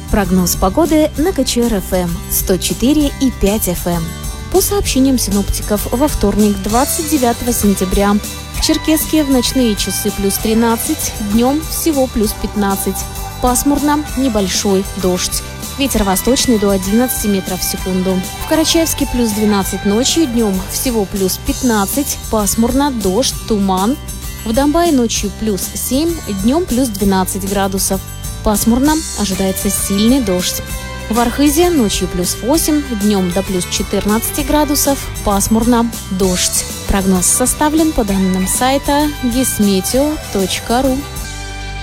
Прогноз погоды на КЧР-ФМ 104,5 FM. По сообщениям синоптиков, во вторник, 29 сентября, в Черкесске в ночные часы плюс 13, днем всего плюс 15. Пасмурно, небольшой дождь. Ветер восточный до 11 метров в секунду. В Карачаевске плюс 12 ночью, днем всего плюс 15, пасмурно, дождь, туман. В Домбае ночью плюс 7, днем плюс 12 градусов. Пасмурно, ожидается сильный дождь. В Архизе ночью плюс 8, днем до плюс 14 градусов, пасмурно, дождь. Прогноз составлен по данным сайта gizmeteo.ru.